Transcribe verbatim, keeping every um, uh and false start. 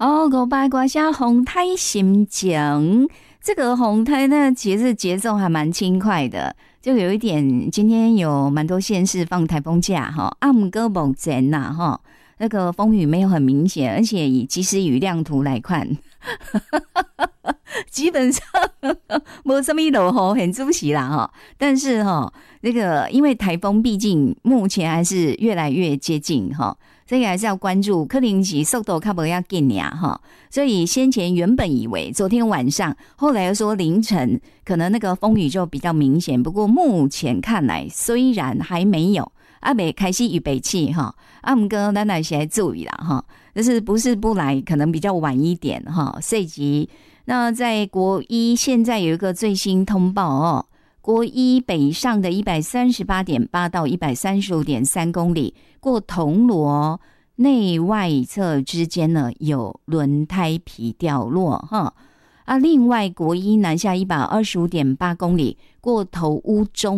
哦，五八卦下红胎心情，这个红胎呢，其实节奏还蛮轻快的，就有一点，今天有蛮多县市放台风假哈，阿姆哥目前呐哈，那个风雨没有很明显，而且以即时雨量图来看，基本上没什么落雨，很主席啦哈。但是哈，那个因为台风毕竟目前还是越来越接近哈。这个还是要关注，可能是速度较不要紧呀哈，所以先前原本以为昨天晚上，后来又说凌晨可能那个风雨就比较明显，不过目前看来虽然还没有，啊没开始预备起哈，啊不过咱还是要注意啦哈，就是不是不来，可能比较晚一点哈，涉及那在国一现在有一个最新通报哦。国一北上的 一百三十八点八 到 一百三十五点三 公里，过铜锣内外侧之间呢有轮胎皮掉落哈啊，另外国一南下 一百二十五点八 公里，过头屋中